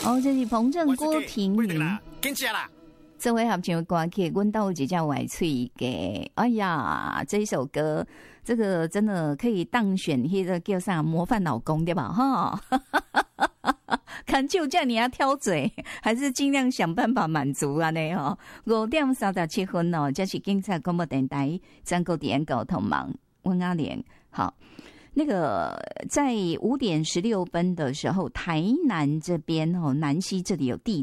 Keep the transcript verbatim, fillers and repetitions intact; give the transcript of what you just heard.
哦，这是彭正郭婷云。 跟起啦！ 这回合唱歌曲，阮兜有一只歪嘴嘅。哎呀，这一首歌，这个真的可以当选迄个叫啥模范老公对吧？哈，看就叫你要挑嘴，还是尽量想办法满足啊？呢吼，五点三十七分哦，这是警察广播电台张国点交通忙温阿莲。好，那个在五点十六分的时候，台南这边哦，南溪这里有地